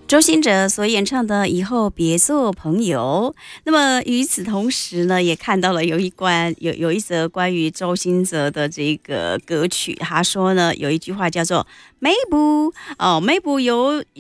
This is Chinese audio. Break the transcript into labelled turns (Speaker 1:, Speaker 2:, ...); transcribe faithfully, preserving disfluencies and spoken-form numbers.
Speaker 1: 周兴哲所演唱的《以后别做朋友》。那么与此同时呢，也看到了有一关有有一则关于周兴哲的这个歌曲，他说呢有一句话叫做 "Maybe 哦 ，Maybe 有